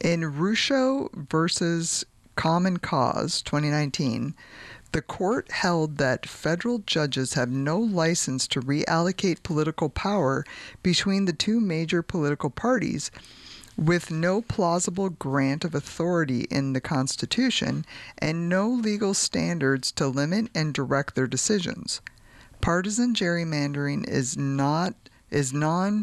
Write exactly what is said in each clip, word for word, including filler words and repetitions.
In Rucho versus Common Cause twenty nineteen, the court held that federal judges have no license to reallocate political power between the two major political parties with no plausible grant of authority in the Constitution and no legal standards to limit and direct their decisions. Partisan gerrymandering is not is non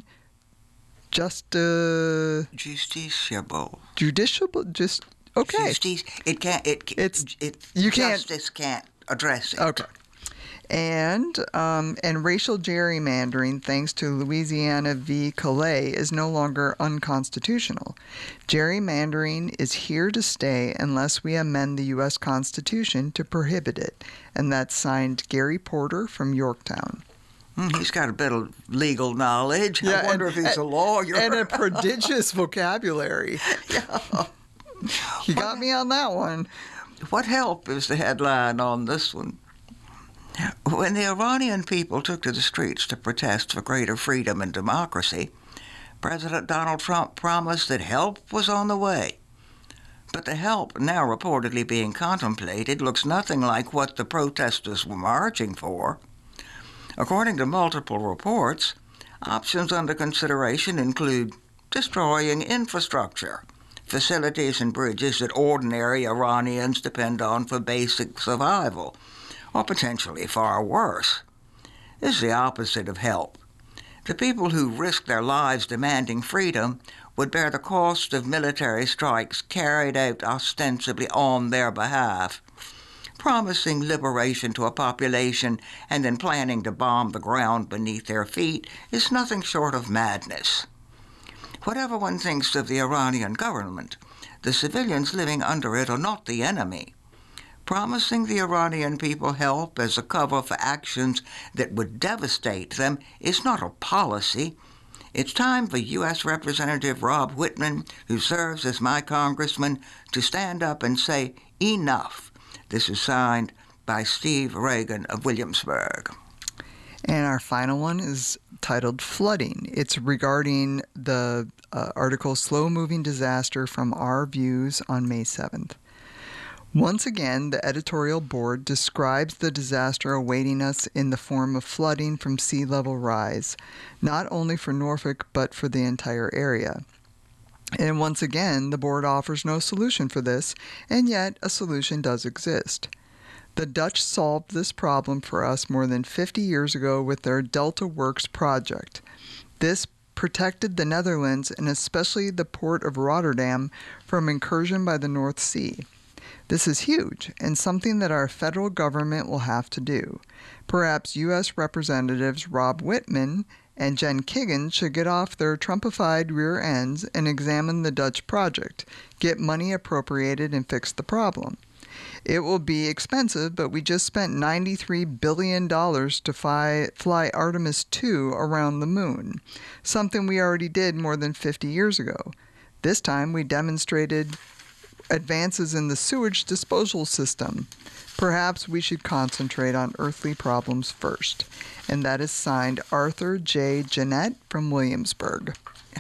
just uh, justiciable. Judiciable, just okay. Justice, it can't. It It's it you can't. justice can't address it. Okay. And um, and racial gerrymandering, thanks to Louisiana v. Calais, is no longer unconstitutional. Gerrymandering is here to stay unless we amend the U S Constitution to prohibit it. And that's signed Gary Porter from Yorktown. Mm, he's got a bit of legal knowledge. Yeah, I wonder and, if he's and, a lawyer. And a prodigious vocabulary. Yeah. He got me on that one. What help is the headline on this one? When the Iranian people took to the streets to protest for greater freedom and democracy, President Donald Trump promised that help was on the way. But the help now reportedly being contemplated looks nothing like what the protesters were marching for. According to multiple reports, options under consideration include destroying infrastructure, facilities and bridges that ordinary Iranians depend on for basic survival, or potentially far worse. This is the opposite of help. The people who risk their lives demanding freedom would bear the cost of military strikes carried out ostensibly on their behalf. Promising liberation to a population and then planning to bomb the ground beneath their feet is nothing short of madness. Whatever one thinks of the Iranian government, the civilians living under it are not the enemy. Promising the Iranian people help as a cover for actions that would devastate them is not a policy. It's time for U S Representative Rob Whitman, who serves as my congressman, to stand up and say, enough. This is signed by Steve Reagan of Williamsburg. And our final one is titled Flooding. It's regarding the uh, article Slow Moving Disaster from Our Views on May seventh. Once again, the editorial board describes the disaster awaiting us in the form of flooding from sea level rise, not only for Norfolk but for the entire area. And once again, the board offers no solution for this, and yet a solution does exist. The Dutch solved this problem for us more than fifty years ago with their Delta Works project. This protected the Netherlands and especially the port of Rotterdam from incursion by the North Sea. This is huge and something that our federal government will have to do. Perhaps U S Representatives Rob Whitman and Jen Kiggin should get off their Trumpified rear ends and examine the Dutch project, get money appropriated, and fix the problem. It will be expensive, but we just spent ninety-three billion dollars to fly, fly Artemis two around the moon, something we already did more than fifty years ago. This time we demonstrated advances in the sewage disposal system. Perhaps we should concentrate on earthly problems first. And that is signed Arthur J. Jeanette from Williamsburg.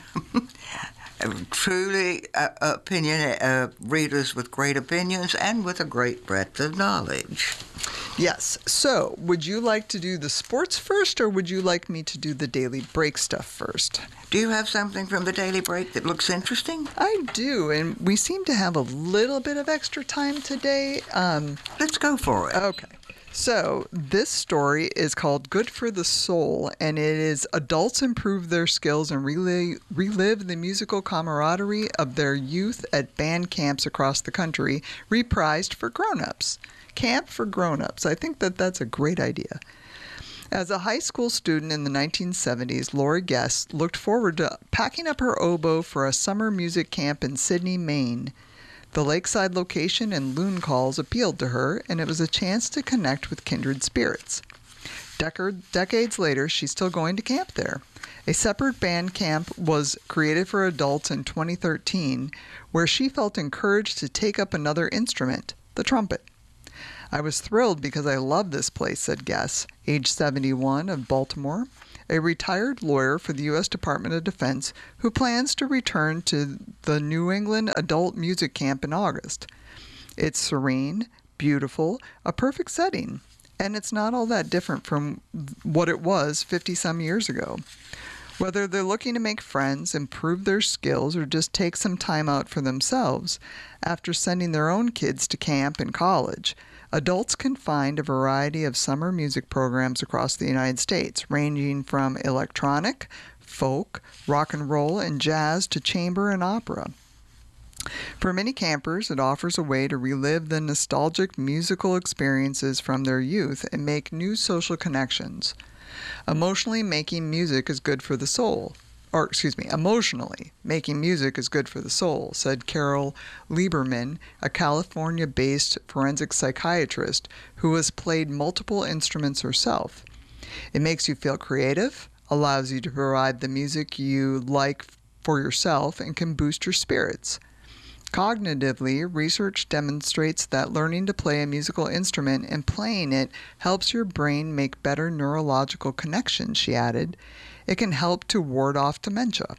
Truly uh, opinion uh, readers with great opinions and with a great breadth of knowledge. Yes. So, would you like to do the sports first, or would you like me to do the Daily Break stuff first? Do you have something from the Daily Break that looks interesting? I do, and we seem to have a little bit of extra time today. Um, Let's go for it. Okay. So, this story is called Good for the Soul, and it is adults improve their skills and relive, relive the musical camaraderie of their youth at band camps across the country, reprised for grown-ups. Camp for grown-ups. I think that that's a great idea. As a high school student in the nineteen seventies, Lori Guest looked forward to packing up her oboe for a summer music camp in Sydney, Maine. The lakeside location and loon calls appealed to her, and it was a chance to connect with kindred spirits. Decade, decades later, she's still going to camp there. A separate band camp was created for adults in twenty thirteen, where she felt encouraged to take up another instrument, the trumpet. I was thrilled because I love this place, said Guess, age seventy-one, of Baltimore. a retired lawyer for the U S Department of Defense who plans to return to the New England Adult Music Camp in August. It's serene, beautiful, a perfect setting, and it's not all that different from what it was fifty-some years ago. Whether they're looking to make friends, improve their skills, or just take some time out for themselves after sending their own kids to camp and college, adults can find a variety of summer music programs across the United States, ranging from electronic, folk, rock and roll, and jazz to chamber and opera. For many campers, it offers a way to relive the nostalgic musical experiences from their youth and make new social connections. Emotionally making music is good for the soul. Or, excuse me, emotionally making music is good for the soul, said Carol Lieberman, a California-based forensic psychiatrist who has played multiple instruments herself. It makes you feel creative, allows you to provide the music you like for yourself, and can boost your spirits. Cognitively, research demonstrates that learning to play a musical instrument and playing it helps your brain make better neurological connections, she added. It can help to ward off dementia.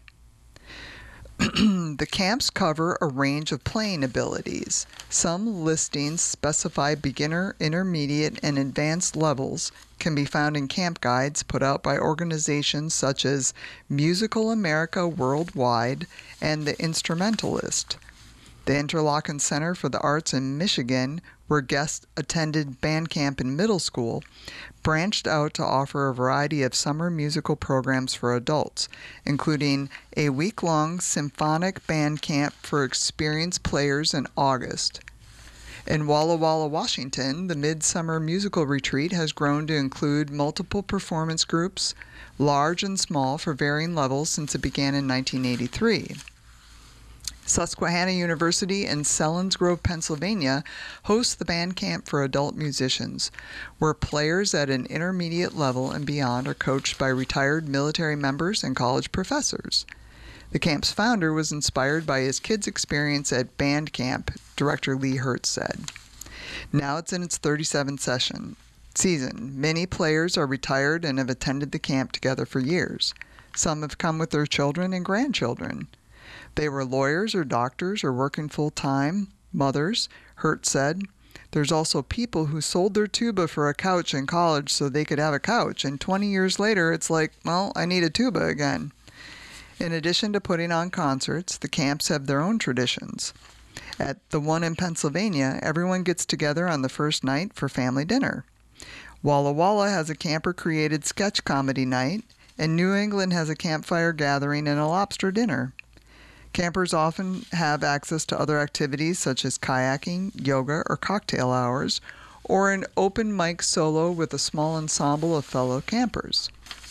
The camps cover a range of playing abilities. Some listings specify beginner, intermediate, and advanced levels can be found in camp guides put out by organizations such as Musical America Worldwide and The Instrumentalist. The Interlochen Center for the Arts in Michigan, where guests attended band camp in middle school, branched out to offer a variety of summer musical programs for adults, including a week-long symphonic band camp for experienced players in August. In Walla Walla, Washington, the Midsummer Musical Retreat has grown to include multiple performance groups, large and small, for varying levels since it began in nineteen eighty-three. Susquehanna University in Selinsgrove, Pennsylvania, hosts the band camp for adult musicians, where players at an intermediate level and beyond are coached by retired military members and college professors. The camp's founder was inspired by his kids' experience at band camp, director Lee Hertz said. Now it's in its thirty-seventh session. Season. Many players are retired and have attended the camp together for years. Some have come with their children and grandchildren. They were lawyers or doctors or working full-time, mothers, Hertz said. There's also people who sold their tuba for a couch in college so they could have a couch, and twenty years later it's like, well, I need a tuba again. In addition to putting on concerts, the camps have their own traditions. At the one in Pennsylvania, everyone gets together on the first night for family dinner. Walla Walla has a camper-created sketch comedy night, and New England has a campfire gathering and a lobster dinner. Campers often have access to other activities such as kayaking, yoga, or cocktail hours, or an open mic solo with a small ensemble of fellow campers.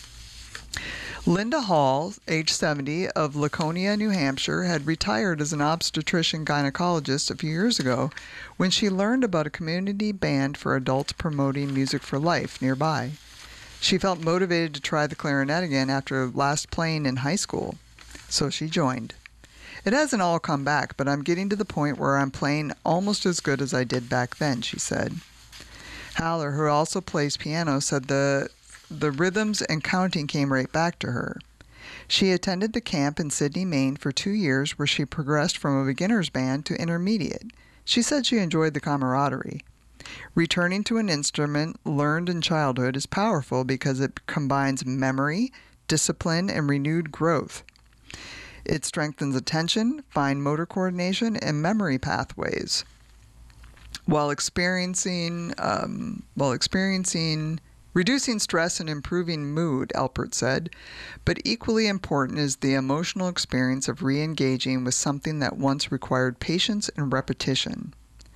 Linda Hall, age seventy, of Laconia, New Hampshire, had retired as an obstetrician gynecologist a few years ago when she learned about a community band for adults promoting music for life nearby. She felt motivated to try the clarinet again after last playing in high school, so she joined. It hasn't all come back, but I'm getting to the point where I'm playing almost as good as I did back then, she said. Haller, who also plays piano, said the, the rhythms and counting came right back to her. She attended the camp in Sydney, Maine for two years where she progressed from a beginner's band to intermediate. She said she enjoyed the camaraderie. Returning to an instrument learned in childhood is powerful because it combines memory, discipline, and renewed growth. It strengthens attention, fine motor coordination, and memory pathways, while experiencing, um, while experiencing, reducing stress and improving mood, Alpert said. But equally important is the emotional experience of re-engaging with something that once required patience and repetition.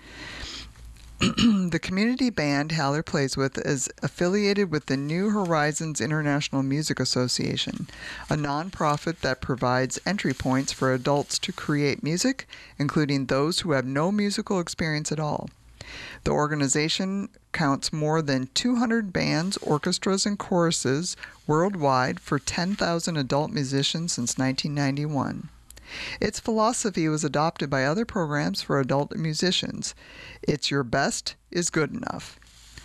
The community band Haller plays with is affiliated with the New Horizons International Music Association, a nonprofit that provides entry points for adults to create music, including those who have no musical experience at all. The organization counts more than two hundred bands, orchestras, and choruses worldwide for ten thousand adult musicians since nineteen ninety-one. Its philosophy was adopted by other programs for adult musicians. It's your best is good enough.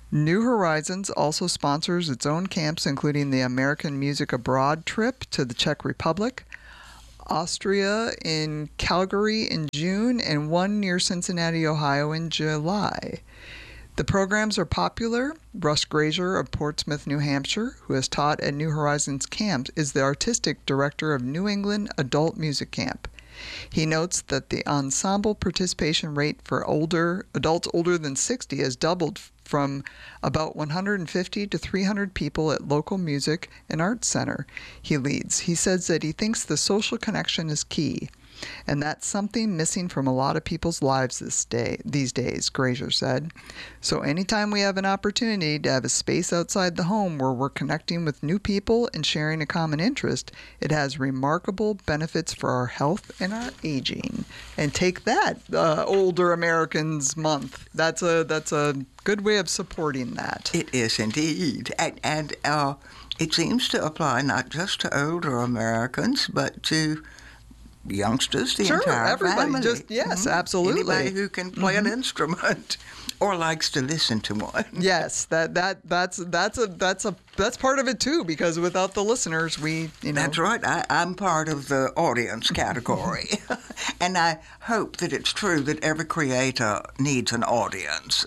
New Horizons also sponsors its own camps, including the American Music Abroad trip to the Czech Republic, Austria in Calgary in June, and one near Cincinnati, Ohio in July. The programs are popular. Russ Grazier of Portsmouth, New Hampshire, who has taught at New Horizons camps, is the artistic director of New England Adult Music Camp. He notes that the ensemble participation rate for older adults older than sixty has doubled from about one hundred fifty to three hundred people at local music and arts center he leads. He says that he thinks the social connection is key, and that's something missing from a lot of people's lives this day, these days, Grazier said. So anytime we have an opportunity to have a space outside the home where we're connecting with new people and sharing a common interest, it has remarkable benefits for our health and our aging. And take that, uh, Older Americans Month. That's a that's a good way of supporting that. It is indeed. And, and uh, it seems to apply not just to older Americans, but to youngsters, the sure, entire everybody. family. Just yes, mm-hmm. absolutely. Anybody who can play mm-hmm. an instrument or likes to listen to one. Yes, that that that's that's a that's a that's part of it too. Because without the listeners, we you know. That's right. I, I'm part of the audience category, and I hope that it's true that every creator needs an audience.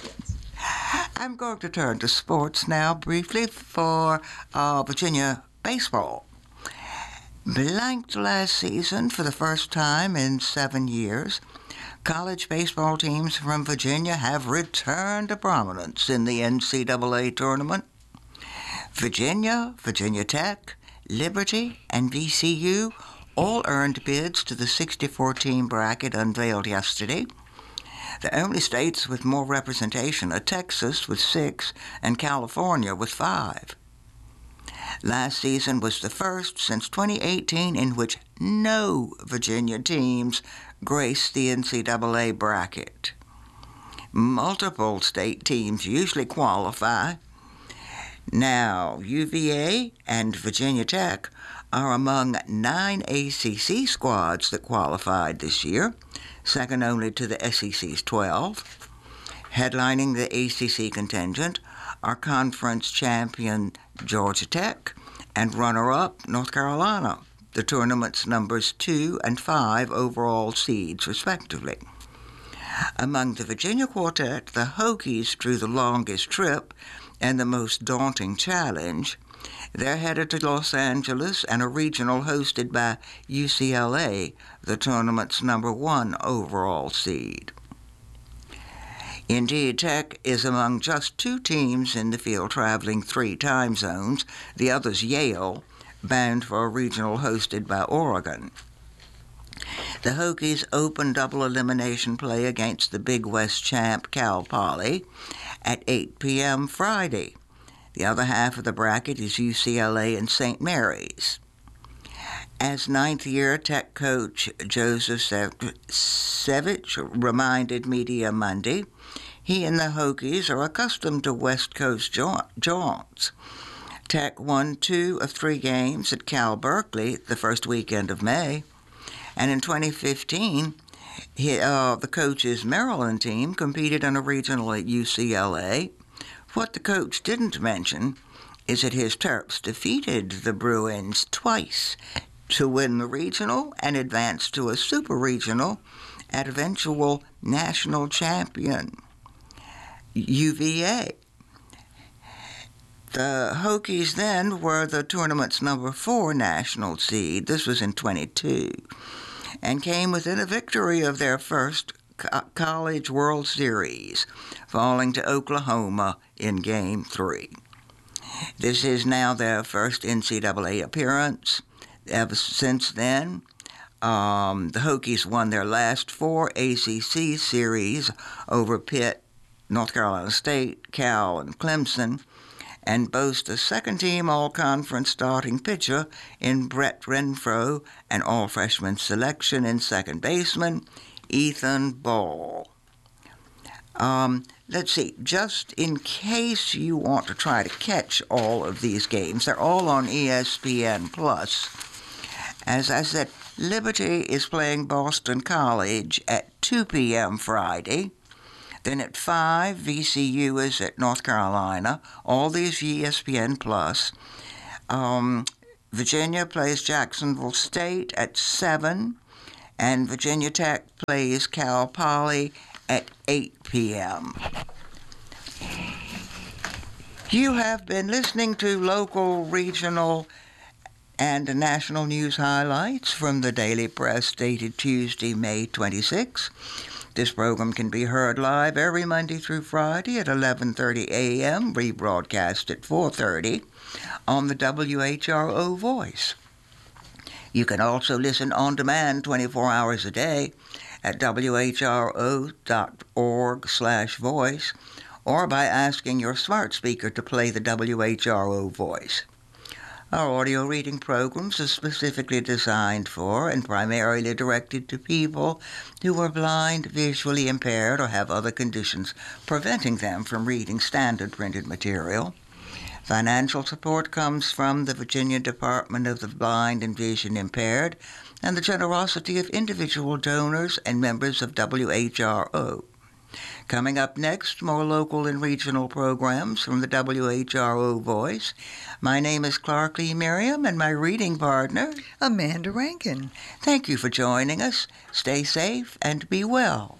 I'm going to turn to sports now briefly for uh, Virginia baseball. Blanked last season for the first time in seven years, college baseball teams from Virginia have returned to prominence in the N C double A tournament. Virginia, Virginia Tech, Liberty, and V C U all earned bids to the sixty-four team bracket unveiled yesterday. The only states with more representation are Texas with six and California with five. Last season was the first since twenty eighteen in which no Virginia teams graced the N C double A bracket. Multiple state teams usually qualify. Now, U V A and Virginia Tech are among nine A C C squads that qualified this year, second only to the S E C's twelve. Headlining the A C C contingent are conference champion Georgia Tech and runner-up North Carolina, the tournament's numbers two and five overall seeds, respectively. Among the Virginia quartet, the Hokies drew the longest trip and the most daunting challenge. They're headed to Los Angeles and a regional hosted by U C L A, the tournament's number one overall seed. Indeed, Tech is among just two teams in the field traveling three time zones, the other's Yale, bound for a regional hosted by Oregon. The Hokies open double elimination play against the Big West champ Cal Poly at eight p.m. Friday. The other half of the bracket is U C L A and Saint Mary's. As ninth-year Tech coach Joseph Sevich reminded Media Monday, he and the Hokies are accustomed to West Coast jaunts. Tech won two of three games at Cal Berkeley the first weekend of May, and in twenty fifteen, he, uh, the coach's Maryland team competed in a regional at U C L A. What the coach didn't mention is that his Terps defeated the Bruins twice to win the regional and advance to a super regional at eventual national champion U V A. The Hokies then were the tournament's number four national seed. This was in twenty-two, and came within a victory of their first co- College World Series, falling to Oklahoma in Game three. This is now their first N C double A appearance. Ever since then, um, the Hokies won their last four A C C series over Pitt, North Carolina State, Cal, and Clemson, and boast a second-team all-conference starting pitcher in Brett Renfro, an all-freshman selection in second baseman, Ethan Ball. Um, let's see, just in case you want to try to catch all of these games, they're all on E S P N plus. As I said, Liberty is playing Boston College at two p.m. Friday. Then at five, V C U is at North Carolina. All these E S P N Plus. Um, Virginia plays Jacksonville State at seven, and Virginia Tech plays Cal Poly at eight p.m. You have been listening to local, regional, and national news highlights from the Daily Press dated Tuesday, May twenty-sixth. This program can be heard live every Monday through Friday at eleven thirty a.m., rebroadcast at four thirty on the W H R O Voice. You can also listen on demand twenty-four hours a day at W H R O dot org slash voice or by asking your smart speaker to play the W H R O Voice. Our audio reading programs are specifically designed for and primarily directed to people who are blind, visually impaired, or have other conditions preventing them from reading standard printed material. Financial support comes from the Virginia Department of the Blind and Vision Impaired and the generosity of individual donors and members of W H R O. Coming up next, more local and regional programs from the W H R O Voice. My name is Clark Lee Merriam, and my reading partner, Amanda Rankin. Thank you for joining us. Stay safe and be well.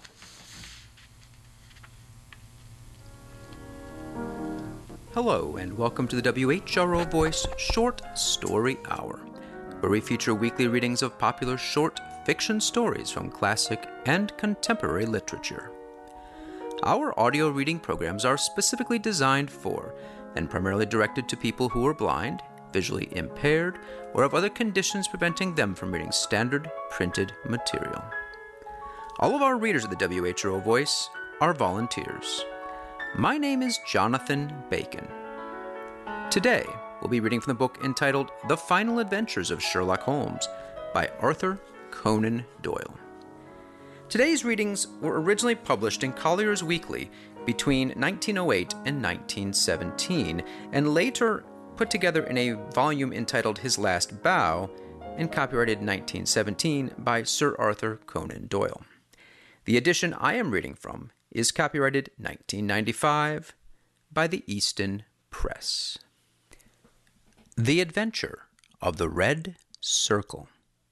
Hello, and welcome to the W H R O Voice Short Story Hour, where we feature weekly readings of popular short fiction stories from classic and contemporary literature. Our audio reading programs are specifically designed for and primarily directed to people who are blind, visually impaired, or have other conditions preventing them from reading standard printed material. All of our readers of the W H R O Voice are volunteers. My name is Jonathan Bacon. Today, we'll be reading from the book entitled The Final Adventures of Sherlock Holmes by Arthur Conan Doyle. Today's readings were originally published in Collier's Weekly between nineteen oh eight and nineteen seventeen, and later put together in a volume entitled His Last Bow and copyrighted nineteen seventeen by Sir Arthur Conan Doyle. The edition I am reading from is copyrighted nineteen ninety-five by the Easton Press. The Adventure of the Red Circle.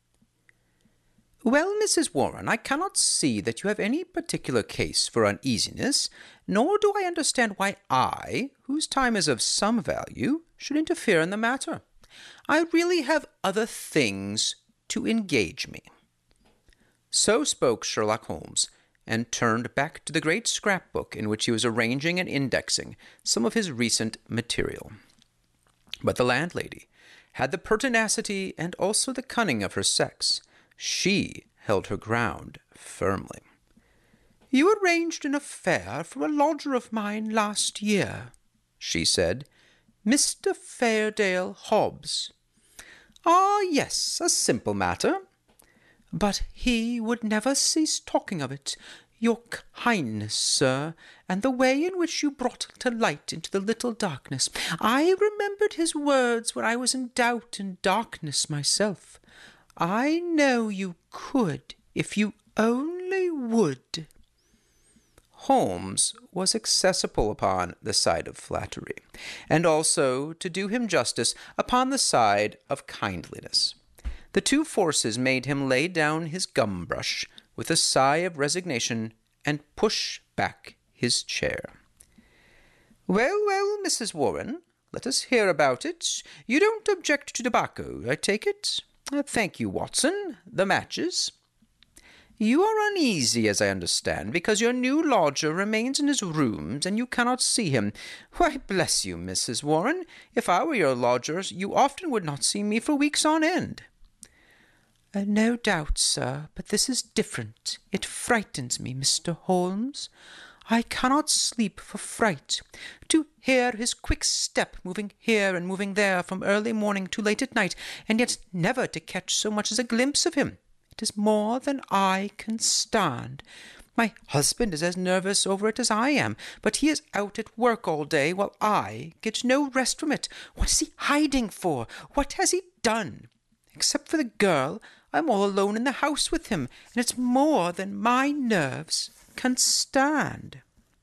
Well, Missus Warren, I cannot see that you have any particular case for uneasiness, nor do I understand why I, whose time is of some value, should interfere in the matter. I really have other things to engage me. So spoke Sherlock Holmes, and turned back to the great scrapbook in which he was arranging and indexing some of his recent material. But the landlady had the pertinacity and also the cunning of her sex. She held her ground firmly. "You arranged an affair for a lodger of mine last year," she said, "Mister Fairdale Hobbs." "Ah, yes, a simple matter." "But he would never cease talking of it. Your kindness, sir, and the way in which you brought to light into the little darkness. I remembered his words when I was in doubt and darkness myself. I know you could, if you only would." Holmes was accessible upon the side of flattery, and also, to do him justice, upon the side of kindliness. The two forces made him lay down his gum-brush with a sigh of resignation and push back his chair. "Well, well, Missus Warren, let us hear about it. You don't object to tobacco, I take it? Uh, thank you, Watson. The matches." "You are uneasy, as I understand, because your new lodger remains in his rooms, and you cannot see him. Why, bless you, Missus Warren, if I were your lodger, you often would not see me for weeks on end." Uh, "No doubt, sir, but this is different. It frightens me, Mister Holmes. I cannot sleep for fright. To hear his quick step moving here and moving there from early morning to late at night, and yet never to catch so much as a glimpse of him. It is more than I can stand. My husband is as nervous over it as I am, but he is out at work all day, while I get no rest from it. What is he hiding for? What has he done? Except for the girl, I'm all alone in the house with him, and it's more than my nerves can stand."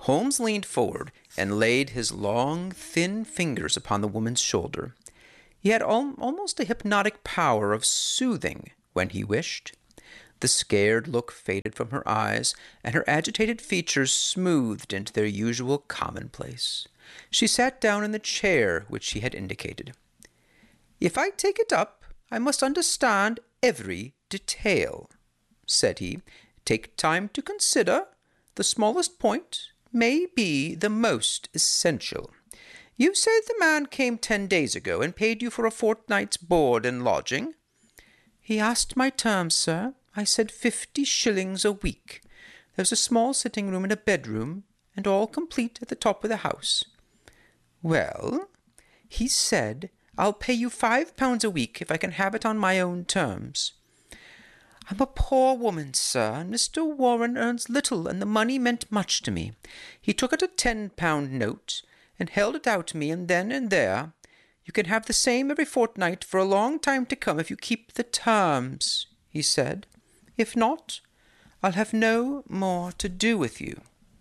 Holmes leaned forward and laid his long, thin fingers upon the woman's shoulder. He had al- almost a hypnotic power of soothing when he wished. The scared look faded from her eyes, and her agitated features smoothed into their usual commonplace. She sat down in the chair which she had indicated. "If I take it up, I must understand every detail," said he. "Take time to consider. The smallest point may be the most essential. You say the man came ten days ago and paid you for a fortnight's board and lodging?" "He asked my terms, sir. I said fifty shillings a week. There's a small sitting room and a bedroom, and all complete at the top of the house." "Well?" "He said, 'I'll pay you five pounds a week if I can have it on my own terms.' I'm a poor woman, sir, and Mister Warren earns little, and the money meant much to me. He took out a ten-pound note and held it out to me, and then and there, 'You can have the same every fortnight for a long time to come if you keep the terms,' he said. 'If not, I'll have no more to do with you.'"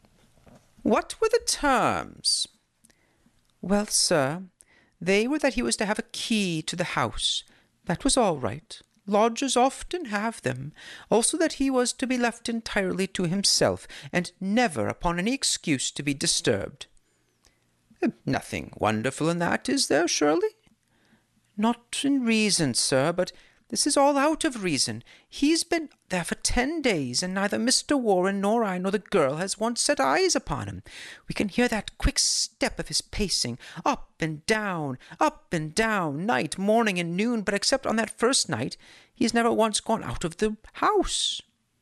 "What were the terms?" "Well, sir, they were that he was to have a key to the house. That was all right. Lodgers often have them. Also that he was to be left entirely to himself, and never upon any excuse to be disturbed." "Nothing wonderful in that, is there, surely?" "Not in reason, sir, but this is all out of reason. He's been there for ten days, and neither Mister Warren nor I nor the girl has once set eyes upon him. We can hear that quick step of his pacing, up and down, up and down, night, morning, and noon, but except on that first night, he has never once gone out of the house."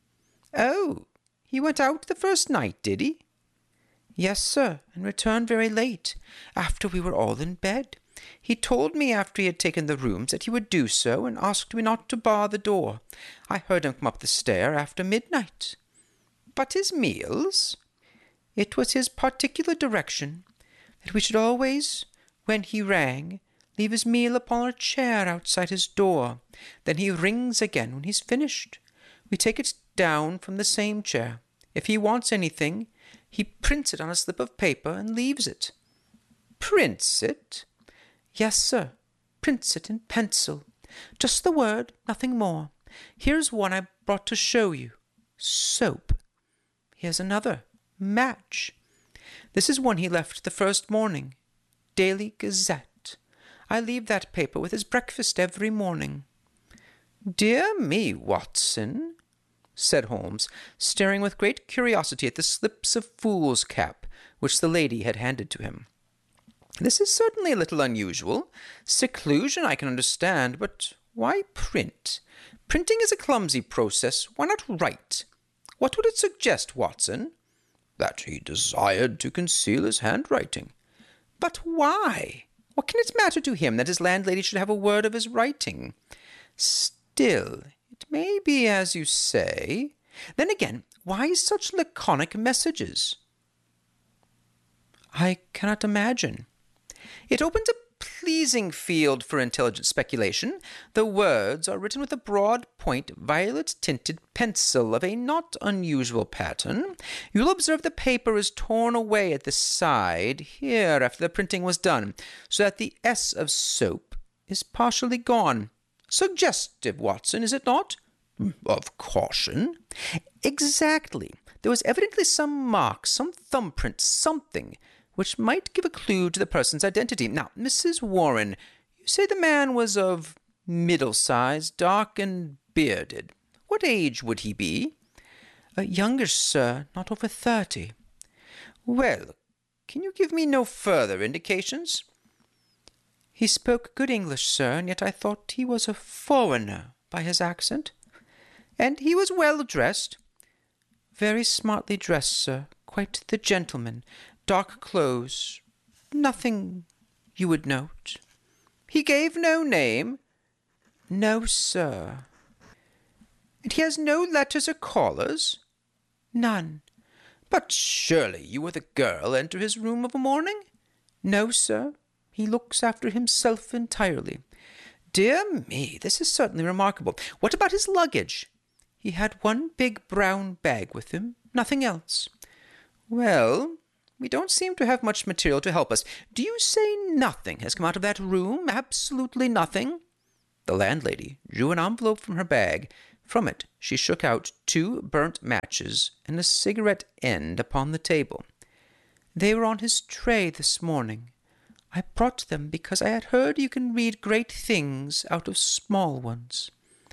"Oh, he went out the first night, did he?" "Yes, sir, and returned very late, after we were all in bed. He told me after he had taken the rooms that he would do so, and asked me not to bar the door. I heard him come up the stair after midnight." "But his meals?" "It was his particular direction that we should always, when he rang, leave his meal upon a chair outside his door. Then he rings again when he's finished. We take it down from the same chair. If he wants anything, he prints it on a slip of paper and leaves it." "Prints it?" "Yes, sir, prints it in pencil. Just the word, nothing more. Here's one I brought to show you. Soap. Here's another. Match. This is one he left the first morning. Daily Gazette. I leave that paper with his breakfast every morning." "Dear me, Watson," said Holmes, staring with great curiosity at the slips of foolscap which the lady had handed to him. "This is certainly a little unusual. Seclusion I can understand, but why print? Printing is a clumsy process. Why not write? What would it suggest, Watson?" "That he desired to conceal his handwriting." "But why? What can it matter to him that his landlady should have a word of his writing?" "Still, it may be as you say. Then again, why such laconic messages?" "I cannot imagine. It opens a pleasing field for intelligent speculation. The words are written with a broad point, violet-tinted pencil of a not unusual pattern. You'll observe the paper is torn away at the side, here, after the printing was done, so that the S of soap is partially gone. Suggestive, Watson, is it not?" "Of caution." "Exactly. There was evidently some mark, some thumbprint, something which might give a clue to the person's identity. Now, Missus Warren, you say the man was of middle size, dark and bearded. What age would he be?" "A younger, sir, not over thirty." "Well, can you give me no further indications?" "He spoke good English, sir, and yet I thought he was a foreigner by his accent." "And he was well dressed?" "Very smartly dressed, sir, quite the gentleman. Dark clothes, nothing you would note." "He gave no name?" "No, sir." "And he has no letters or callers?" "None." "But surely you were the girl enter his room of a morning?" "No, sir. He looks after himself entirely." "Dear me, this is certainly remarkable. What about his luggage?" "He had one big brown bag with him, nothing else." "Well, We don't seem to have much material to help us. Do you say nothing has come out of that room? Absolutely nothing?" The landlady drew an envelope from her bag. From it she shook out two burnt matches and a cigarette end upon the table. "They were on his tray this morning. I brought them because I had heard you can read great things out of small ones."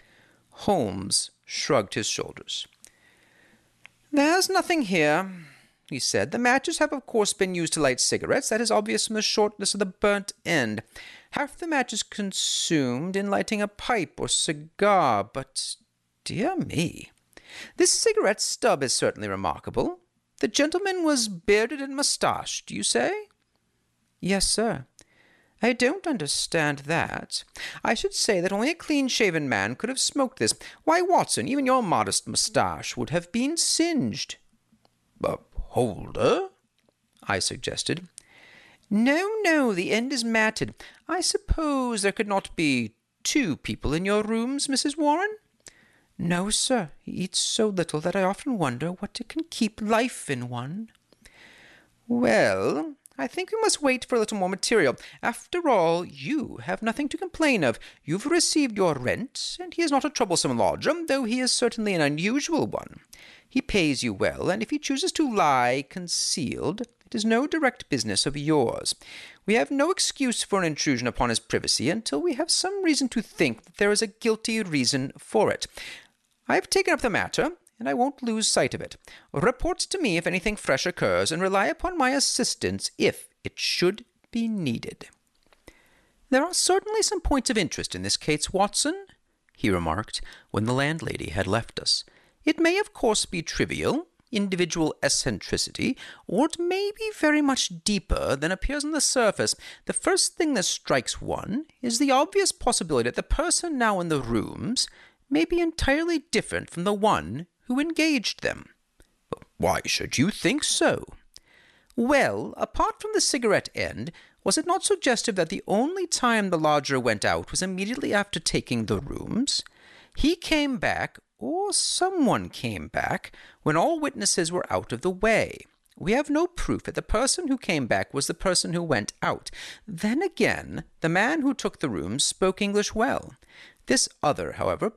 Holmes shrugged his shoulders. "There's nothing here," he said. "The matches have of course been used to light cigarettes. That is obvious from the shortness of the burnt end. Half the match is consumed in lighting a pipe or cigar, but, dear me, this cigarette stub is certainly remarkable. The gentleman was bearded and mustached, you say?" "Yes, sir." "I don't understand that. I should say that only a clean-shaven man could have smoked this. Why, Watson, even your modest moustache would have been singed." "A holder?" I suggested. "No, no, the end is matted. I suppose there could not be two people in your rooms, Missus Warren?" "No, sir. He eats so little that I often wonder what it can keep life in one." "Well, I think we must wait for a little more material. After all, you have nothing to complain of. You've received your rent, and he is not a troublesome lodger, though he is certainly an unusual one. He pays you well, and if he chooses to lie concealed, it is no direct business of yours. We have no excuse for an intrusion upon his privacy until we have some reason to think that there is a guilty reason for it. I have taken up the matter, and I won't lose sight of it. Report to me if anything fresh occurs, and rely upon my assistance if it should be needed." "There are certainly some points of interest in this case, Watson," he remarked, when the landlady had left us. "It may, of course, be trivial, individual eccentricity, or it may be very much deeper than appears on the surface. The first thing that strikes one is the obvious possibility that the person now in the rooms may be entirely different from the one who engaged them." "Why should you think so?" "Well, apart from the cigarette end, was it not suggestive that the only time the lodger went out was immediately after taking the rooms? He came back, or someone came back, when all witnesses were out of the way. We have no proof that the person who came back was the person who went out. Then again, the man who took the rooms spoke English well. This other, however,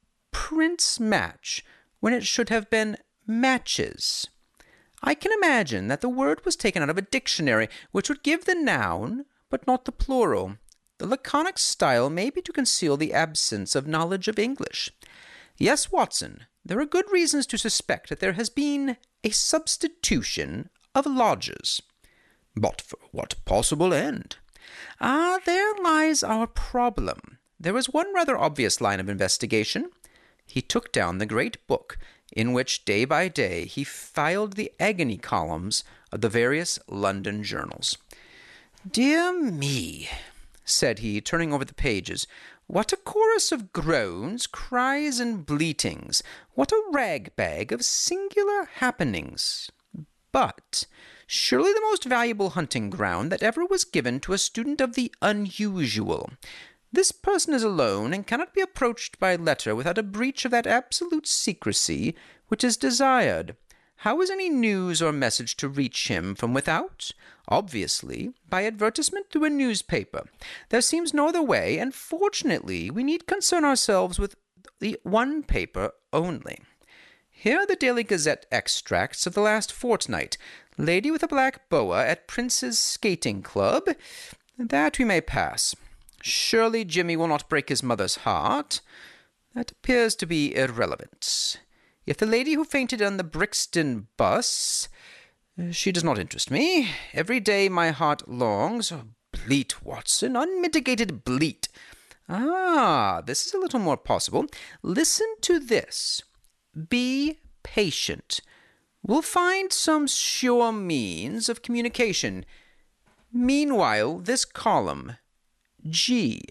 prints match, when it should have been matches. I can imagine that the word was taken out of a dictionary, which would give the noun, but not the plural. The laconic style may be to conceal the absence of knowledge of English. Yes, Watson, there are good reasons to suspect that there has been a substitution of lodgers." "But for what possible end?" "Ah, there lies our problem. There is one rather obvious line of investigation." He took down the great book in which day by day he filed the agony columns of the various London journals. "Dear me," said he, turning over the pages, "what a chorus of groans, cries, and bleatings! What a rag-bag of singular happenings! But surely the most valuable hunting ground that ever was given to a student of the unusual. This person is alone and cannot be approached by letter without a breach of that absolute secrecy which is desired. How is any news or message to reach him from without? Obviously, by advertisement through a newspaper. There seems no other way, and fortunately we need concern ourselves with the one paper only. Here are the Daily Gazette extracts of the last fortnight. Lady with a black boa at Prince's Skating Club. That we may pass. Surely Jimmy will not break his mother's heart. That appears to be irrelevant. If the lady who fainted on the Brixton bus, she does not interest me. Every day my heart longs. Oh, bleat, Watson, unmitigated bleat. Ah, this is a little more possible. Listen to this. Be patient. We'll find some sure means of communication. Meanwhile, this column, G.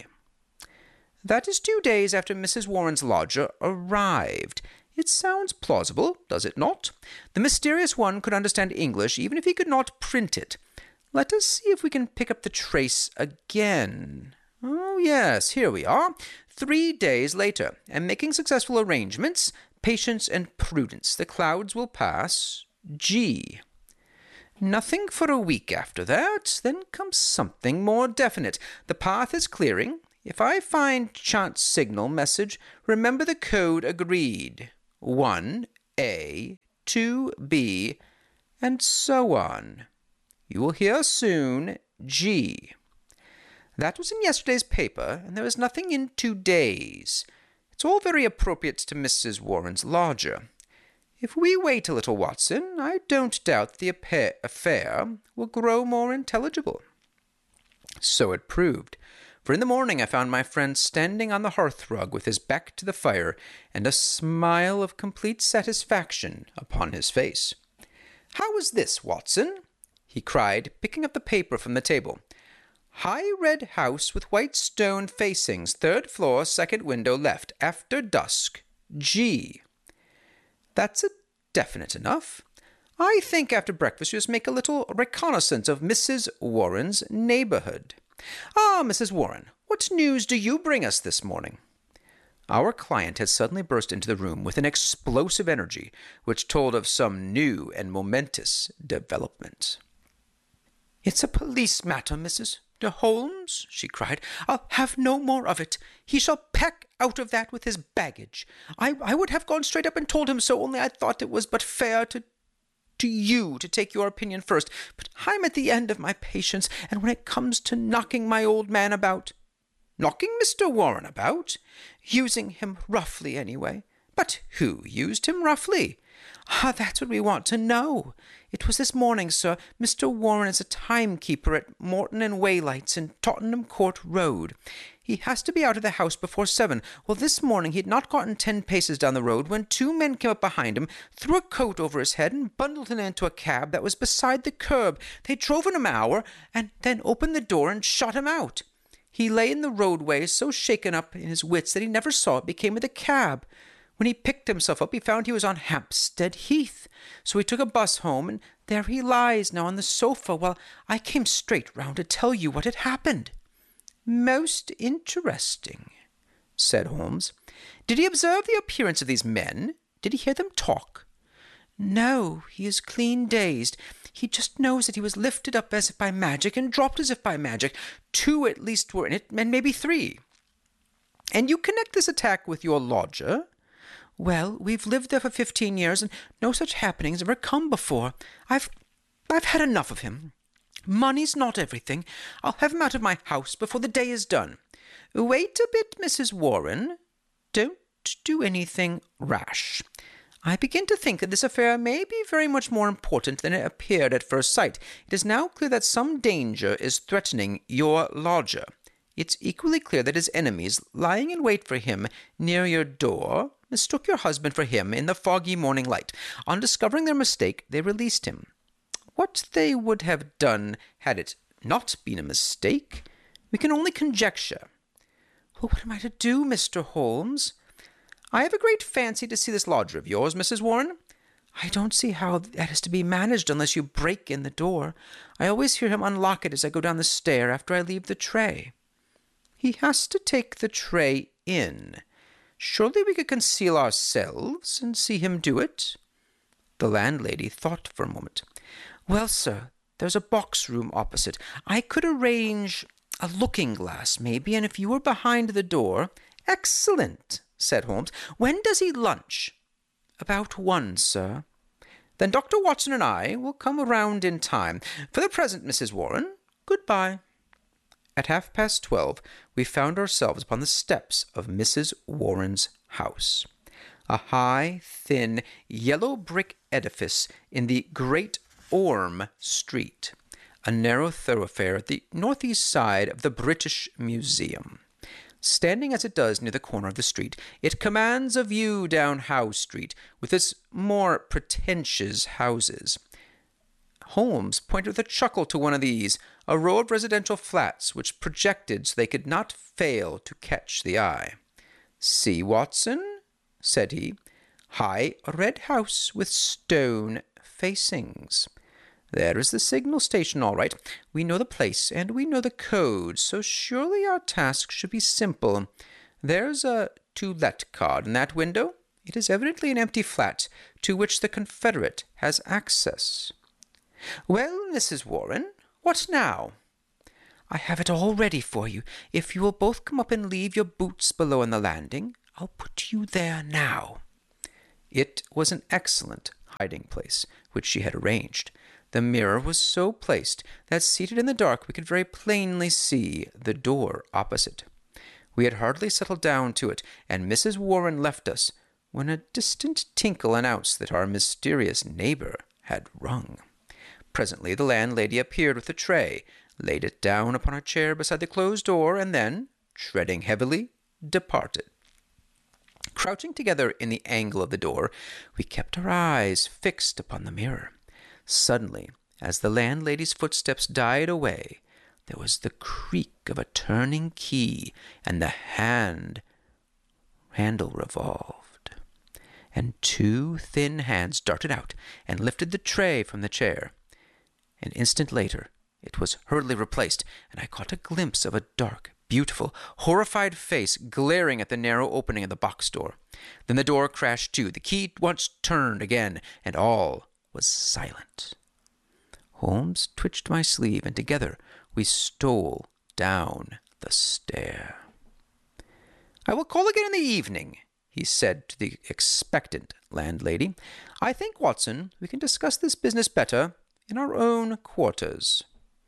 That is two days after Missus Warren's lodger arrived. It sounds plausible, does it not? The mysterious one could understand English even if he could not print it. Let us see if we can pick up the trace again. Oh, yes, here we are. Three days later, and making successful arrangements, patience and prudence. The clouds will pass. G. Nothing for a week after that. Then comes something more definite. The path is clearing. If I find chance signal message, remember the code agreed. one A, two B, and so on. You will hear soon G. That was in yesterday's paper, and there is nothing in today's. It's all very appropriate to Missus Warren's lodger. If we wait a little, Watson, I don't doubt the affair will grow more intelligible. So it proved, for in the morning I found my friend standing on the hearth-rug with his back to the fire and a smile of complete satisfaction upon his face. "How is this, Watson?" he cried, picking up the paper from the table. "High red house with white stone facings, third floor, second window left, after dusk, G. That's a definite enough. I think after breakfast you must make a little reconnaissance of Missus Warren's neighborhood. Ah, Missus Warren, what news do you bring us this morning?" Our client had suddenly burst into the room with an explosive energy which told of some new and momentous development. "It's a police matter, Missus Holmes," she cried. "I'll have no more of it. He shall pack out of that with his baggage. I, I would have gone straight up and told him so, only I thought it was but fair to to you to take your opinion first. But I'm at the end of my patience, and when it comes to knocking my old man about—" "Knocking Mister Warren about?" "Using him roughly, anyway." "But who used him roughly?" "Ah, that's what we want to know. It was this morning, sir. Mister Warren is a timekeeper at Morton and Waylights in Tottenham Court Road. He has to be out of the house before seven. Well, this morning he had not gotten ten paces down the road when two men came up behind him, threw a coat over his head, and bundled him into a cab that was beside the curb. They drove in an hour, and then opened the door and shot him out. He lay in the roadway, so shaken up in his wits that he never saw what became of the cab. When he picked himself up, he found he was on Hampstead Heath. So he took a bus home, and there he lies now on the sofa, while I came straight round to tell you what had happened." "Most interesting," said Holmes. "Did he observe the appearance of these men? Did he hear them talk?" "No, he is clean dazed. He just knows that he was lifted up as if by magic and dropped as if by magic. Two at least were in it, and maybe three." "And you connect this attack with your lodger?" "Well, we've lived there for fifteen years, and no such happenings ever come before. I've I've had enough of him. Money's not everything. I'll have him out of my house before the day is done." "Wait a bit, Missus Warren. Don't do anything rash. I begin to think that this affair may be very much more important than it appeared at first sight. It is now clear that some danger is threatening your lodger. It's equally clear that his enemies, lying in wait for him near your door, mistook your husband for him in the foggy morning light. On discovering their mistake, they released him. What they would have done had it not been a mistake, we can only conjecture." "Well, what am I to do, Mister Holmes?" "I have a great fancy to see this lodger of yours, Missus Warren. I don't see how that is to be managed unless you break in the door. I always hear him unlock it as I go down the stair after I leave the tray." "He has to take the tray in. Surely we could conceal ourselves and see him do it?" The landlady thought for a moment. "Well, sir, there's a box room opposite. I could arrange a looking-glass, maybe, and if you were behind the door—" "Excellent," said Holmes. "When does he lunch?" "About one, sir." "Then Doctor Watson and I will come round in time. For the present, Missus Warren, good-bye." At half-past twelve, we found ourselves upon the steps of Missus Warren's house. A high, thin, yellow brick edifice in the Great Orme Street, a narrow thoroughfare at the northeast side of the British Museum. Standing as it does near the corner of the street, it commands a view down Howe Street, with its more pretentious houses. Holmes pointed with a chuckle to one of these, a row of residential flats which projected so they could not fail to catch the eye. "See, Watson," said he, "high red house with stone facings. There is the signal station, all right. We know the place, and we know the code, so surely our task should be simple. There's a to let card in that window. It is evidently an empty flat to which the confederate has access." "Well, Missus Warren, what now?" "I have it all ready for you. If you will both come up and leave your boots below on the landing, I'll put you there now." It was an excellent hiding-place which she had arranged. The mirror was so placed that, seated in the dark, we could very plainly see the door opposite. We had hardly settled down to it, and Missus Warren left us, when a distant tinkle announced that our mysterious neighbor had rung. Presently the landlady appeared with a tray, laid it down upon a chair beside the closed door, and then, treading heavily, departed. Crouching together in the angle of the door, we kept our eyes fixed upon the mirror. Suddenly, as the landlady's footsteps died away, there was the creak of a turning key, and the hand handle revolved, and two thin hands darted out and lifted the tray from the chair. An instant later, it was hurriedly replaced, and I caught a glimpse of a dark, beautiful, horrified face glaring at the narrow opening of the box door. Then the door crashed to, the key once turned again, and all was silent. Holmes twitched my sleeve, and together we stole down the stair. "I will call again in the evening," he said to the expectant landlady. "I think, Watson, we can discuss this business better in our own quarters."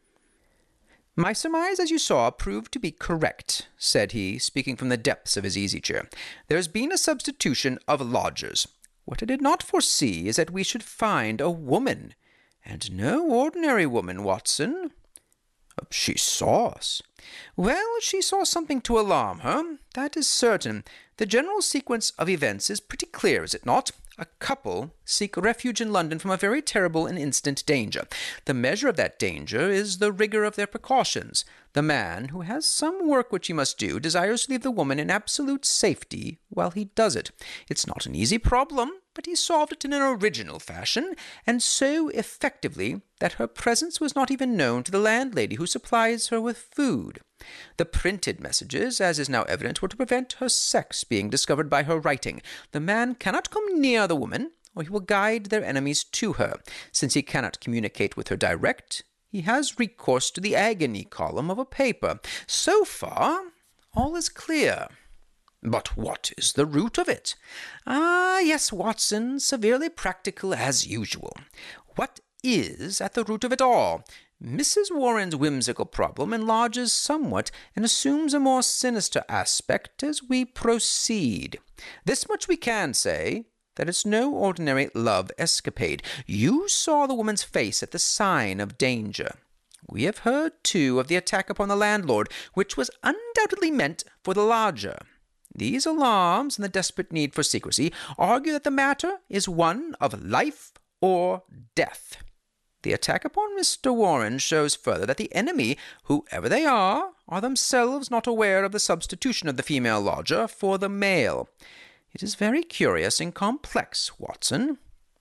"My surmise, as you saw, proved to be correct," said he, speaking from the depths of his easy-chair. "There has been a substitution of lodgers. What I did not foresee is that we should find a woman, and no ordinary woman, Watson." "She saw us." "Well, she saw something to alarm her, that is certain. The general sequence of events is pretty clear, is it not? A couple seek refuge in London from a very terrible and instant danger. The measure of that danger is the rigor of their precautions. The man, who has some work which he must do, desires to leave the woman in absolute safety while he does it. It's not an easy problem, but he solved it in an original fashion, and so effectively that her presence was not even known to the landlady who supplies her with food. The printed messages, as is now evident, were to prevent her sex being discovered by her writing. The man cannot come near the woman, or he will guide their enemies to her. Since he cannot communicate with her direct, he has recourse to the agony column of a paper. So far, all is clear. But what is the root of it? Ah, yes, Watson, severely practical as usual. What is at the root of it all? Missus Warren's whimsical problem enlarges somewhat and assumes a more sinister aspect as we proceed. This much we can say, that it's no ordinary love escapade. You saw the woman's face at the sign of danger. We have heard, too, of the attack upon the landlord, which was undoubtedly meant for the lodger. These alarms and the desperate need for secrecy argue that the matter is one of life or death. The attack upon Mister Warren shows further that the enemy, whoever they are, are themselves not aware of the substitution of the female lodger for the male. It is very curious and complex, Watson.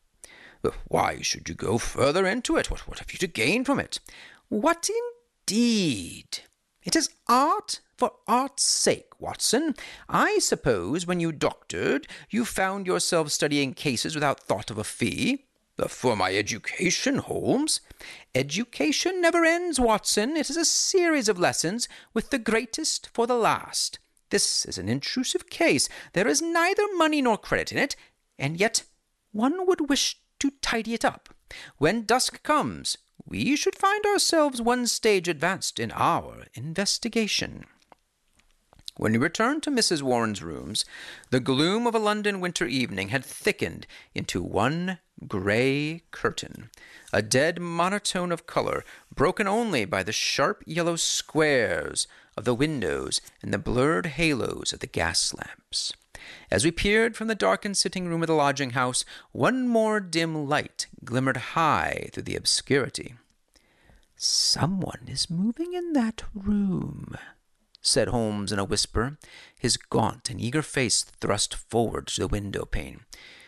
Why should you go further into it? What, what have you to gain from it? What indeed? It is art for art's sake, Watson. I suppose when you doctored, you found yourself studying cases without thought of a fee. For my education, Holmes. Education never ends, Watson. It is a series of lessons, with the greatest for the last. This is an intrusive case. There is neither money nor credit in it, and yet one would wish to tidy it up. When dusk comes, we should find ourselves one stage advanced in our investigation. When we returned to Missus Warren's rooms, the gloom of a London winter evening had thickened into one grey curtain, a dead monotone of color, broken only by the sharp yellow squares of the windows and the blurred halos of the gas lamps. As we peered from the darkened sitting room of the lodging-house, one more dim light glimmered high through the obscurity. "Someone is moving in that room," said Holmes in a whisper, his gaunt and eager face thrust forward to the window-pane.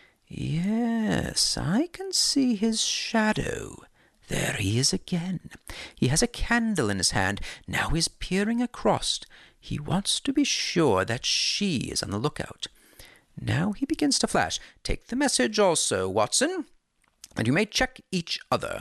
"Yes, I can see his shadow. There he is again. He has a candle in his hand. Now he is peering across. He wants to be sure that she is on the lookout. Now he begins to flash. Take the message also, Watson, and you may check each other.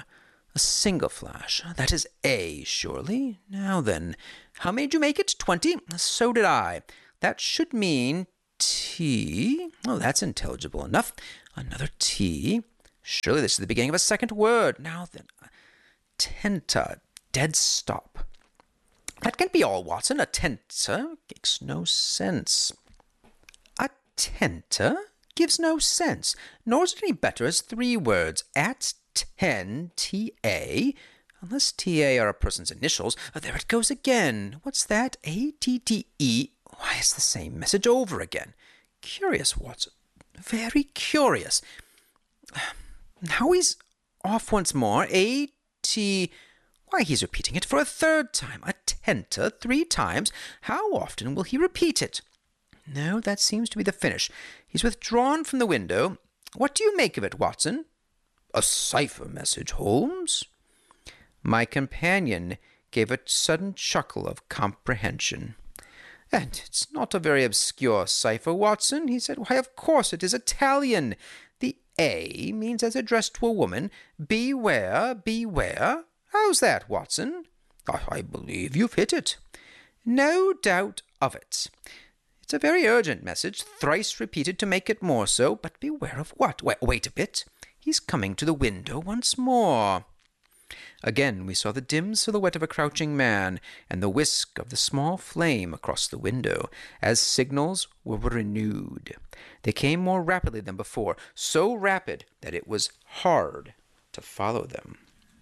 A single flash. That is A, surely. Now then, how made you make it? Twenty? So did I. That should mean T. Oh, that's intelligible enough. Another T. Surely this is the beginning of a second word. Now then, tenta. Dead stop. That can't be all, Watson. A tenta makes no sense. A tenta gives no sense, nor is it any better as three words. At ten, T A, unless T A are a person's initials. Oh, there it goes again. What's that? A T T E. Why, it's the same message over again. Curious, Watson. Very curious. Now he's off once more. A T... Why, he's repeating it for a third time. A tenta three times. How often will he repeat it? No, that seems to be the finish. He's withdrawn from the window. What do you make of it, Watson? A cipher message, Holmes? My companion gave a sudden chuckle of comprehension. And it's not a very obscure cipher, Watson, he said. Why, of course it is Italian. The A means as addressed to a woman. Beware, beware. How's that, Watson? I, I believe you've hit it. No doubt of it. It's a very urgent message, thrice repeated to make it more so. But beware of what? Wait, wait a bit. He's coming to the window once more. Again we saw the dim silhouette of a crouching man, and the whisk of the small flame across the window, as signals were renewed. They came more rapidly than before, so rapid that it was hard to follow them.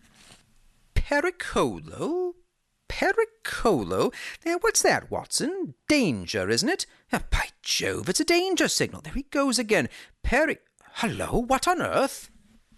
Pericolo? Pericolo? Now, what's that, Watson? Danger, isn't it? Oh, by Jove, it's a danger signal. There he goes again. Peri... Hello, what on earth?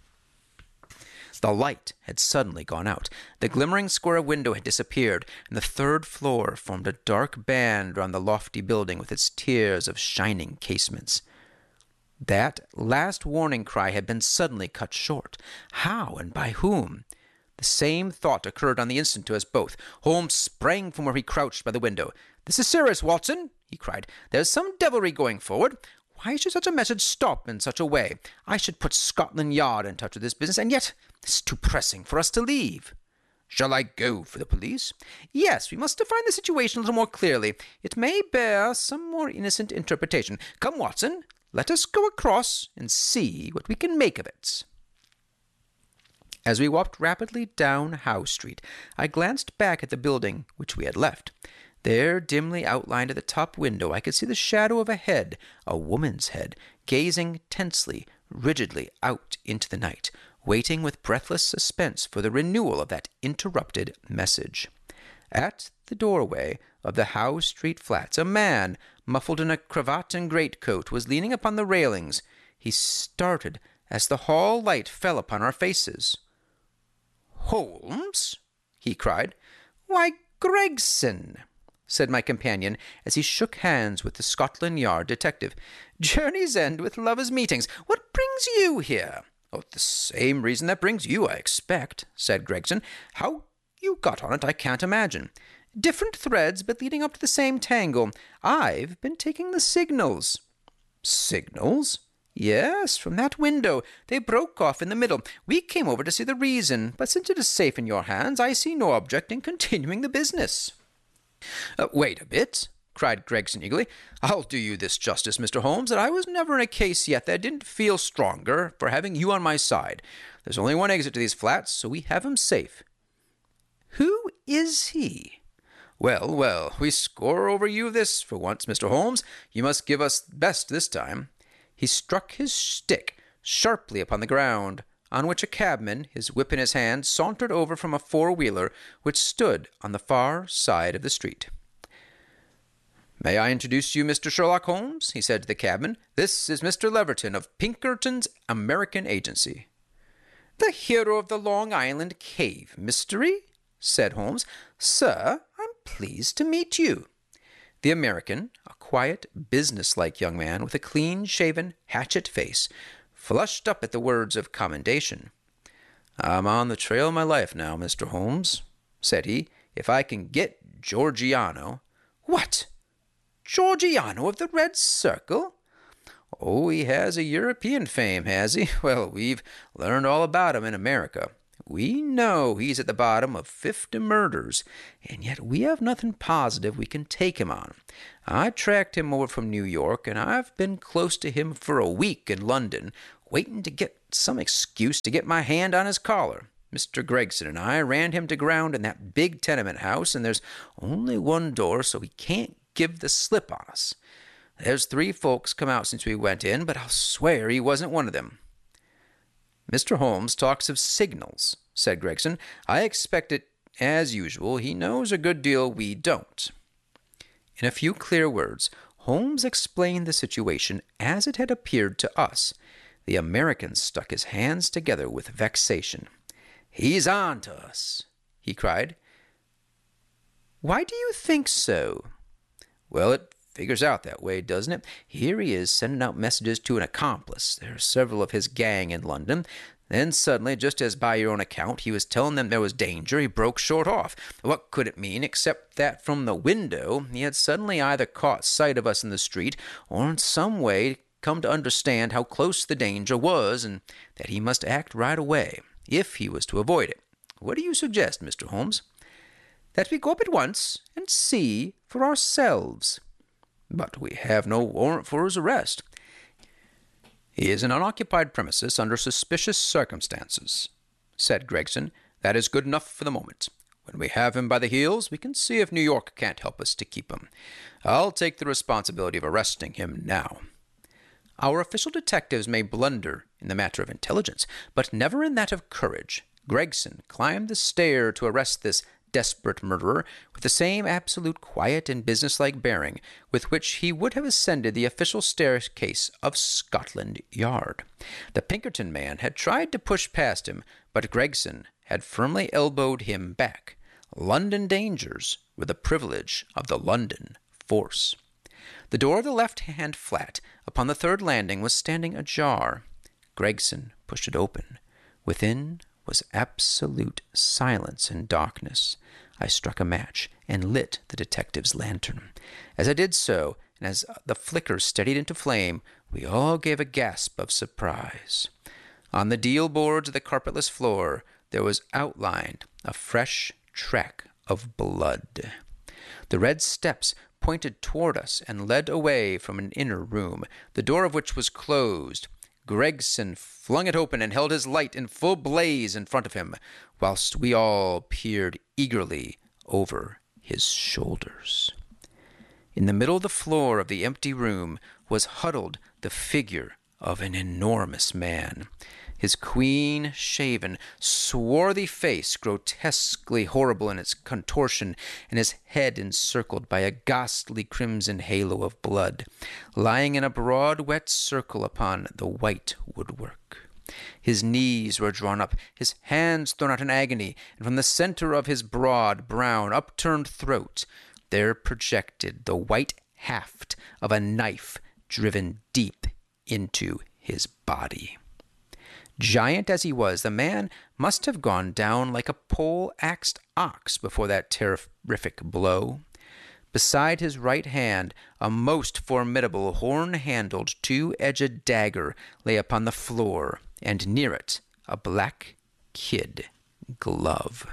The light had suddenly gone out. The glimmering square of window had disappeared, and the third floor formed a dark band round the lofty building with its tiers of shining casements. That last warning cry had been suddenly cut short. How and by whom? The same thought occurred on the instant to us both. Holmes sprang from where he crouched by the window. "This is serious, Watson," he cried. "There's some devilry going forward. Why should such a message stop in such a way? I should put Scotland Yard in touch with this business, and yet it's too pressing for us to leave." "Shall I go for the police?" "Yes, we must define the situation a little more clearly. It may bear some more innocent interpretation. Come, Watson, let us go across and see what we can make of it." As we walked rapidly down Howe Street, I glanced back at the building which we had left. There, dimly outlined at the top window, I could see the shadow of a head, a woman's head, gazing tensely, rigidly out into the night, waiting with breathless suspense for the renewal of that interrupted message. At the doorway of the Howe Street flats, a man, muffled in a cravat and greatcoat, was leaning upon the railings. He started as the hall light fell upon our faces. "Holmes?" he cried. "Why, Gregson!" said my companion, as he shook hands with the Scotland Yard detective. "Journeys end with lovers' meetings. What brings you here?" "Oh, the same reason that brings you, I expect," said Gregson. "How you got on it, I can't imagine. Different threads, but leading up to the same tangle. I've been taking the signals." "Signals?" "Yes, from that window. They broke off in the middle. We came over to see the reason, but since it is safe in your hands, I see no object in continuing the business." Uh, "Wait a bit," cried Gregson eagerly. "I'll do you this justice, Mister Holmes, that I was never in a case yet that I didn't feel stronger for having you on my side. There's only one exit to these flats, so we have him safe." "Who is he?" "Well, well, we score over you this for once, Mister Holmes. You must give us best this time." He struck his stick sharply upon the ground, on which a cabman, his whip in his hand, sauntered over from a four-wheeler which stood on the far side of the street. "May I introduce you, Mister Sherlock Holmes?" he said to the cabman. "This is Mister Leverton of Pinkerton's American Agency." "The hero of the Long Island Cave mystery?" said Holmes. "Sir, I'm pleased to meet you." The American, a quiet, business-like young man with a clean-shaven, hatchet face, flushed up at the words of commendation. "I'm on the trail of my life now, Mister Holmes," said he. "If I can get Georgiano—" "What? Georgiano of the Red Circle?" "Oh, he has a European fame, has he? Well, we've learned all about him in America. We know he's at the bottom of fifty murders, and yet we have nothing positive we can take him on. I tracked him over from New York, and I've been close to him for a week in London, waiting to get some excuse to get my hand on his collar. Mister Gregson and I ran him to ground in that big tenement house, and there's only one door, so he can't give the slip on us. There's three folks come out since we went in, but I'll swear he wasn't one of them." "Mister Holmes talks of signals," said Gregson. "I expect it, as usual. He knows a good deal we don't." In a few clear words, Holmes explained the situation as it had appeared to us. The American stuck his hands together with vexation. "He's on to us," he cried. "Why do you think so?" "Well, it figures out that way, doesn't it? Here he is sending out messages to an accomplice. There are several of his gang in London. Then suddenly, just as by your own account, he was telling them there was danger, he broke short off. What could it mean, except that from the window he had suddenly either caught sight of us in the street, or in some way come to understand how close the danger was, and that he must act right away, if he was to avoid it. What do you suggest, Mister Holmes?" "That we go up at once and see for ourselves." "But we have no warrant for his arrest." "He is in unoccupied premises under suspicious circumstances," said Gregson. "That is good enough for the moment. When we have him by the heels, we can see if New York can't help us to keep him. I'll take the responsibility of arresting him now." Our official detectives may blunder in the matter of intelligence, but never in that of courage. Gregson climbed the stair to arrest this desperate murderer with the same absolute quiet and businesslike bearing with which he would have ascended the official staircase of Scotland Yard. The Pinkerton man had tried to push past him, but Gregson had firmly elbowed him back. London dangers were the privilege of the London force. The door of the left-hand flat upon the third landing was standing ajar. Gregson pushed it open. Within was absolute silence and darkness. I struck a match and lit the detective's lantern. As I did so, and as the flicker steadied into flame, we all gave a gasp of surprise. On the deal boards of the carpetless floor there was outlined a fresh track of blood. The red steps pointed toward us and led away from an inner room, the door of which was closed. Gregson flung it open and held his light in full blaze in front of him, whilst we all peered eagerly over his shoulders. In the middle of the floor of the empty room was huddled the figure of an enormous man. His clean-shaven, swarthy face grotesquely horrible in its contortion, and his head encircled by a ghastly crimson halo of blood, lying in a broad wet circle upon the white woodwork. His knees were drawn up, his hands thrown out in agony, and from the center of his broad, brown, upturned throat there projected the white haft of a knife driven deep into his body. Giant as he was, the man must have gone down like a pole-axed ox before that terrific blow. Beside his right hand, a most formidable horn-handled, two-edged dagger lay upon the floor, and near it a black kid glove.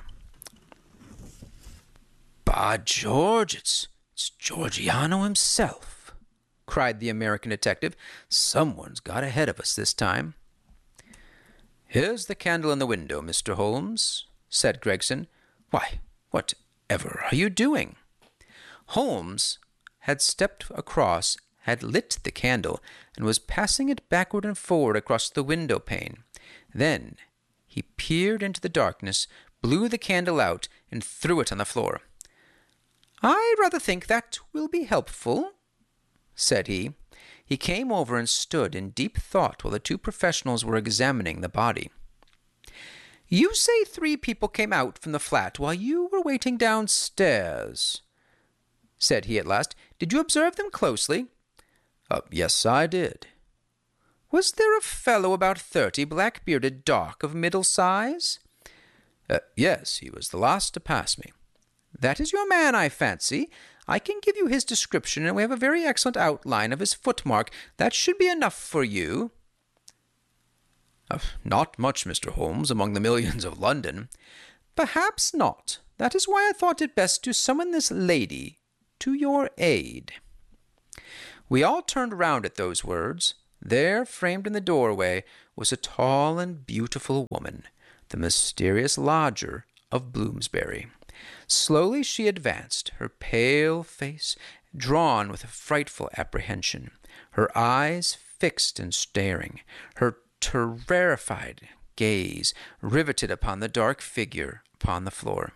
"By George, it's, it's Georgiano himself," cried the American detective. "Someone's got ahead of us this time." "Here's the candle in the window, Mister Holmes," said Gregson. "Why, whatever are you doing?" Holmes had stepped across, had lit the candle, and was passing it backward and forward across the window pane. Then he peered into the darkness, blew the candle out, and threw it on the floor. "I rather think that will be helpful," said he. He came over and stood in deep thought while the two professionals were examining the body. "You say three people came out from the flat while you were waiting downstairs," said he at last. "Did you observe them closely?" Uh, yes, I did." "Was there a fellow about thirty, black-bearded, dark, of middle size?" Uh, yes, he was the last to pass me." "That is your man, I fancy. I can give you his description, and we have a very excellent outline of his footmark. That should be enough for you." Uh, not much, Mister Holmes, among the millions of London. Perhaps not. That is why I thought it best to summon this lady to your aid. We all turned round at those words. There, framed in the doorway, was a tall and beautiful woman, the mysterious lodger of Bloomsbury. Slowly she advanced, her pale face drawn with a frightful apprehension, her eyes fixed and staring, her terrified gaze riveted upon the dark figure upon the floor.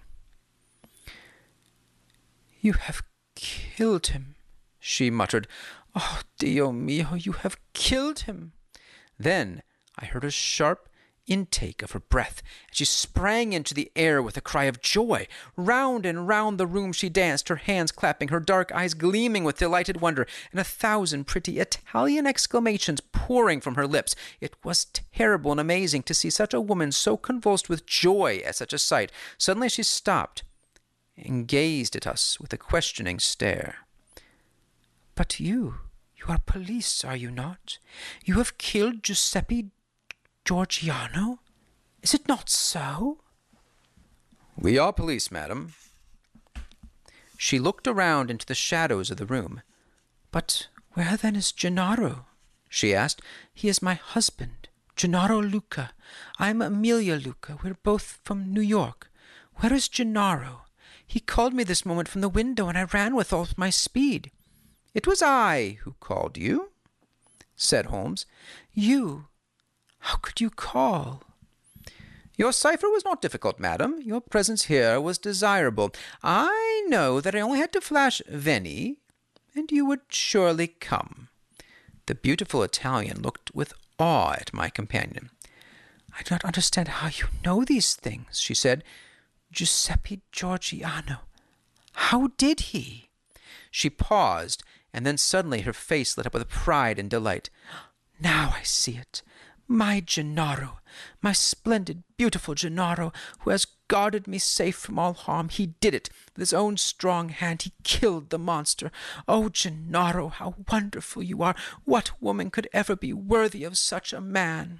"You have killed him," she muttered. "Oh, Dio mio, you have killed him." Then I heard a sharp intake of her breath, and she sprang into the air with a cry of joy. Round and round the room she danced, her hands clapping, her dark eyes gleaming with delighted wonder, and a thousand pretty Italian exclamations pouring from her lips. It was terrible and amazing to see such a woman so convulsed with joy at such a sight. Suddenly she stopped and gazed at us with a questioning stare. "But you, you are police, are you not? You have killed Giuseppe Georgiano? Is it not so?" "We are police, madam." She looked around into the shadows of the room. "But where then is Gennaro?" she asked. "He is my husband, Gennaro Luca. I am Amelia Luca. We're both from New York. Where is Gennaro? He called me this moment from the window, and I ran with all my speed." "It was I who called you," said Holmes. "You? How could you call?" "Your cipher was not difficult, madam. Your presence here was desirable. I know that I only had to flash Veni, and you would surely come." The beautiful Italian looked with awe at my companion. "I do not understand how you know these things," she said. "Giuseppe Georgiano. How did he?" She paused, and then suddenly her face lit up with pride and delight. "Now I see it. My Gennaro, my splendid, beautiful Gennaro, who has guarded me safe from all harm. He did it. With his own strong hand he killed the monster. Oh, Gennaro, how wonderful you are! What woman could ever be worthy of such a man?"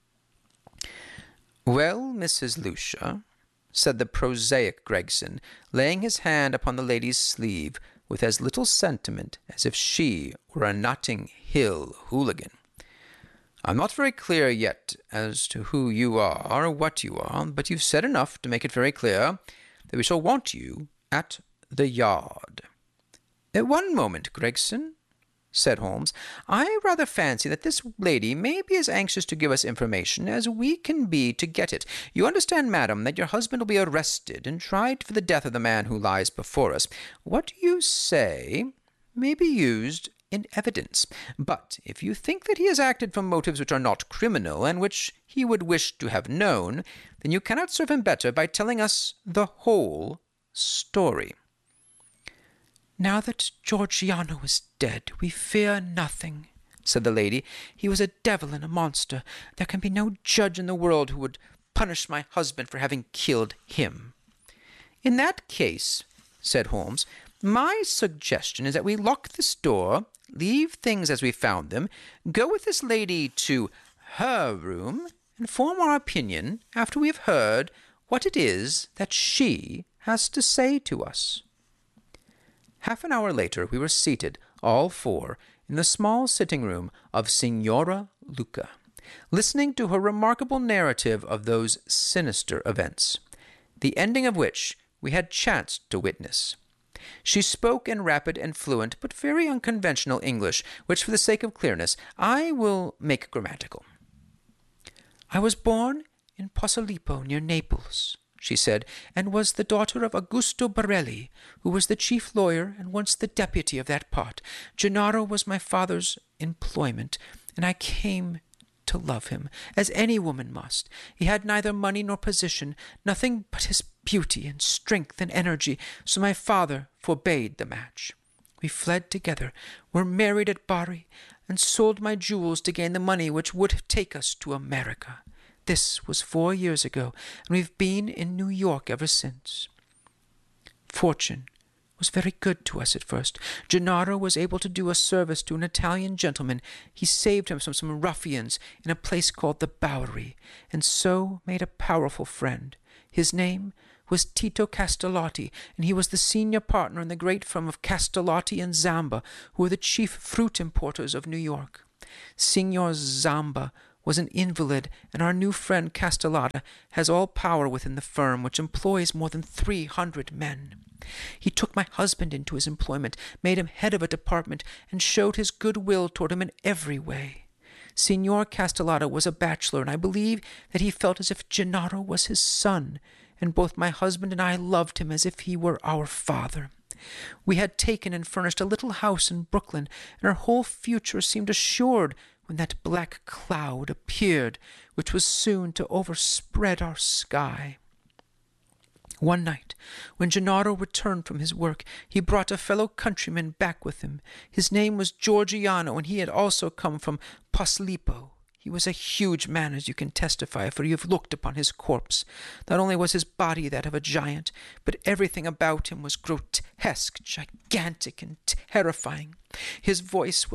"Well, Missus Lucia," said the prosaic Gregson, laying his hand upon the lady's sleeve with as little sentiment as if she were a Notting Hill hooligan, "I'm not very clear yet as to who you are or what you are, but you've said enough to make it very clear that we shall want you at the Yard." "Uh, "One moment, Gregson," said Holmes. "I rather fancy that this lady may be as anxious to give us information as we can be to get it. You understand, madam, that your husband will be arrested and tried for the death of the man who lies before us. What you say may be used in evidence. But if you think that he has acted from motives which are not criminal and which he would wish to have known, then you cannot serve him better by telling us the whole story." "Now that Georgiano is dead, we fear nothing," said the lady. "He was a devil and a monster. There can be no judge in the world who would punish my husband for having killed him." "In that case," said Holmes, "my suggestion is that we lock this door, leave things as we found them, go with this lady to her room, and form our opinion after we have heard what it is that she has to say to us." Half an hour later we were seated, all four, in the small sitting-room of Signora Luca, listening to her remarkable narrative of those sinister events, the ending of which we had chanced to witness. She spoke in rapid and fluent, but very unconventional English, which, for the sake of clearness, I will make grammatical. "I was born in Posillipo, near Naples," she said, "and was the daughter of Augusto Borelli, who was the chief lawyer and once the deputy of that part. Gennaro was my father's employment, and I came to love him, as any woman must. He had neither money nor position, nothing but his beauty and strength and energy, so my father forbade the match. We fled together, were married at Bari, and sold my jewels to gain the money which would take us to America. This was four years ago, and we've been in New York ever since. Fortune was very good to us at first. Gennaro was able to do a service to an Italian gentleman. He saved him from some ruffians in a place called the Bowery, and so made a powerful friend. His name was Tito Castellotti, and he was the senior partner in the great firm of Castellotti and Zamba, who were the chief fruit importers of New York. Signor Zamba was an invalid, and our new friend Castellotti has all power within the firm, which employs more than three hundred men. He took my husband into his employment, made him head of a department, and showed his good will toward him in every way. Signor Castellotti was a bachelor, and I believe that he felt as if Gennaro was his son, and both my husband and I loved him as if he were our father. We had taken and furnished a little house in Brooklyn, and our whole future seemed assured when that black cloud appeared, which was soon to overspread our sky. One night, when Gennaro returned from his work, he brought a fellow countryman back with him. His name was Giorgiano, and he had also come from Posillipo. He was a huge man, as you can testify, for you have looked upon his corpse. Not only was his body that of a giant, but everything about him was grotesque, gigantic, and terrifying. His voice was